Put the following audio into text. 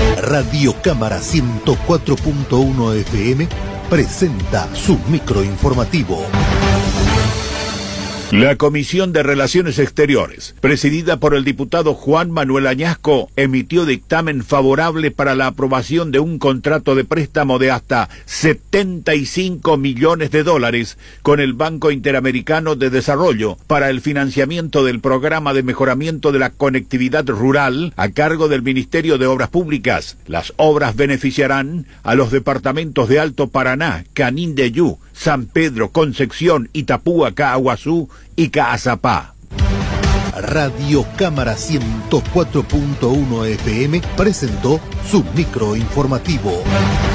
Radio Cámara 104.1 FM presenta su microinformativo. La Comisión de Relaciones Exteriores, presidida por el diputado Juan Manuel Añasco, emitió dictamen favorable para la aprobación de un contrato de préstamo de hasta $75 millones con el Banco Interamericano de Desarrollo para el financiamiento del programa de mejoramiento de la conectividad rural a cargo del Ministerio de Obras Públicas. Las obras beneficiarán a los departamentos de Alto Paraná, Canindeyú, San Pedro, Concepción, Itapúa, Caaguazú y Caazapá. Radio Cámara 104.1 FM presentó su microinformativo.